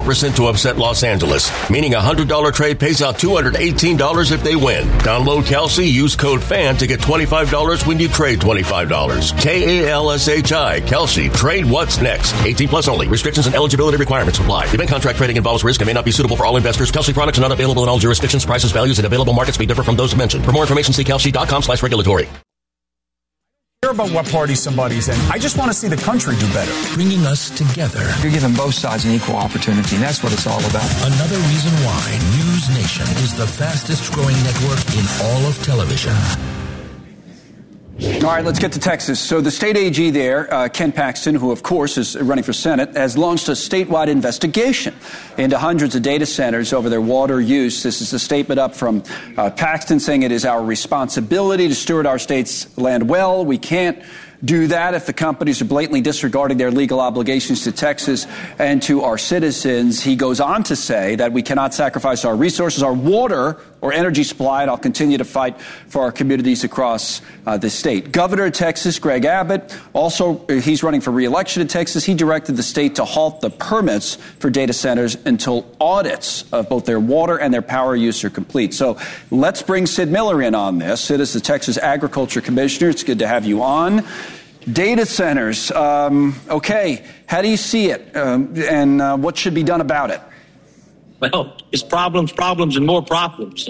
percent to upset Los Angeles, meaning a $100 trade pays out $218 if they win. Download Kelsey, use code FAN to get $25 when you trade $25. Kalshi, Kelsey, trade what's next. 18 plus only. Restrictions and eligibility requirements apply. Event contract trading involves risk and may not be suitable for all investors. Kelsey products are not available in all jurisdictions. Prices, values, and available markets may differ from those mentioned. For more information, see Kalshi.com/regulatory. Care about what party somebody's in. I just want to see the country do better. Bringing us together. You're giving both sides an equal opportunity, and that's what it's all about. Another reason why News Nation is the fastest growing network in all of television. All right, let's get to Texas. So the state AG there, Ken Paxton, who of course is running for Senate, has launched a statewide investigation into hundreds of data centers over their water use. This is a statement up from Paxton saying it is our responsibility to steward our state's land well. We can't do that if the companies are blatantly disregarding their legal obligations to Texas and to our citizens. He goes on to say that we cannot sacrifice our resources, our water or energy supply, and I'll continue to fight for our communities across the state. Governor of Texas, Greg Abbott, also he's running for re-election in Texas. He directed the state to halt the permits for data centers until audits of both their water and their power use are complete. So let's bring Sid Miller in on this. Sid is the Texas Agriculture Commissioner. It's good to have you on. Data centers, okay, how do you see it, and what should be done about it? Well, it's problems, and more problems.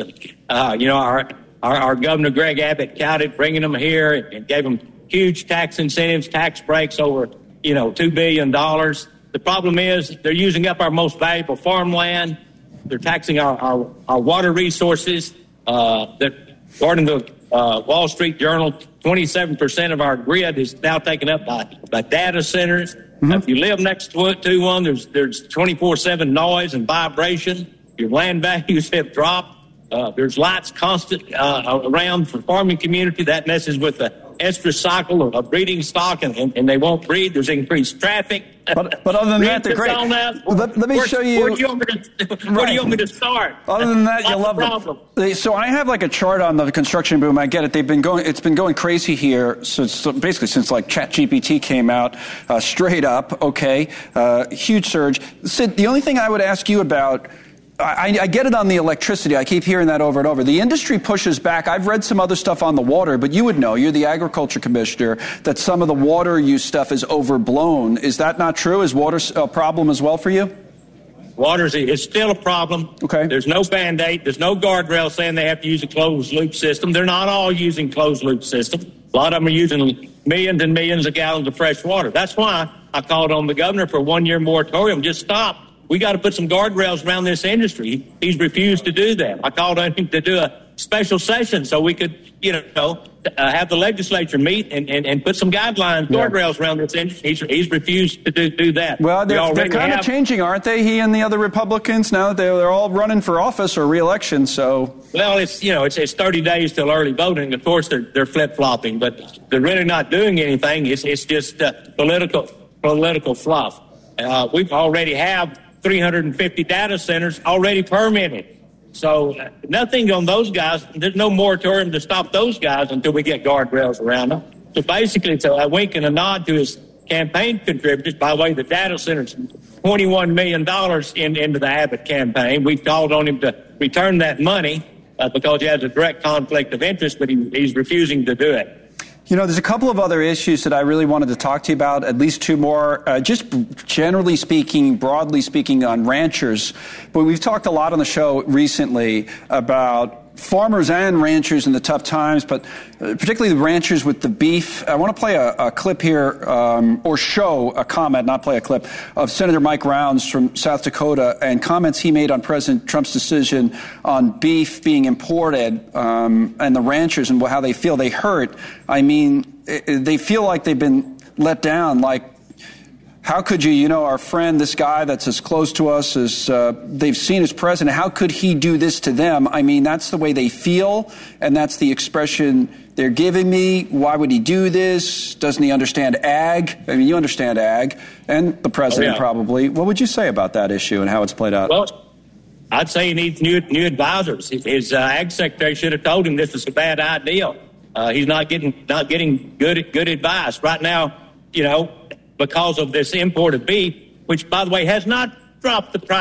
Our Governor Greg Abbott touted bringing them here and gave them huge tax incentives, tax breaks over, $2 billion. The problem is they're using up our most valuable farmland. They're taxing our water resources. According to Wall Street Journal, 27% of our grid is now taken up by data centers. Mm-hmm. If you live next to one, there's 24/7 noise and vibration. Your land values have dropped. There's lights constant around for farming community. That messes with the estrus cycle of breeding stock, and they won't breed. There's increased traffic. But other than that, they're great. Let me show you. Where do you want me to start? Other than that, you love them. So I have like a chart on the construction boom. I get it. It's been going crazy here since like ChatGPT came out. Straight up, okay, huge surge. Sid, the only thing I would ask you about. I get it on the electricity. I keep hearing that over and over. The industry pushes back. I've read some other stuff on the water, but you would know, you're the agriculture commissioner, that some of the water use stuff is overblown. Is that not true? Is water a problem as well for you? Water is still a problem. Okay. There's no Band-Aid. There's no guardrail saying they have to use a closed-loop system. They're not all using closed-loop system. A lot of them are using millions and millions of gallons of fresh water. That's why I called on the governor for a one-year moratorium. Just stop. We got to put some guardrails around this industry. He's refused to do that. I called on him to do a special session so we could, have the legislature meet and put some guidelines, guardrails around this industry. He's refused to do that. Well, they're kind of changing, aren't they? He and the other Republicans now that they're all running for office or re-election. So well, it's 30 days till early voting. Of course, they're flip flopping, but they're really not doing anything. It's just political fluff. We've already have 350 data centers already permitted. So nothing on those guys. There's no moratorium to stop those guys until we get guardrails around them. So basically, it's a wink and a nod to his campaign contributors. By the way, the data centers, $21 million into the Abbott campaign. We called on him to return that money because he has a direct conflict of interest, but he's refusing to do it. There's a couple of other issues that I really wanted to talk to you about, at least two more. Just generally speaking, broadly speaking, on ranchers. But we've talked a lot on the show recently about farmers and ranchers in the tough times, but particularly the ranchers with the beef. I want to play a clip here, or show a comment, not play a clip, of Senator Mike Rounds from South Dakota and comments he made on President Trump's decision on beef being imported, and the ranchers and how they feel. They hurt. I mean, they feel like they've been let down, like, how could you, our friend, this guy that's as close to us as they've seen as president, how could he do this to them? I mean, that's the way they feel, and that's the expression they're giving me. Why would he do this? Doesn't he understand ag? I mean, you understand ag, and the president probably. What would you say about that issue and how it's played out? Well, I'd say he needs new advisors. His ag secretary should have told him this is a bad idea. He's not getting good advice right now. Because of this imported beef, which, by the way, has not dropped the price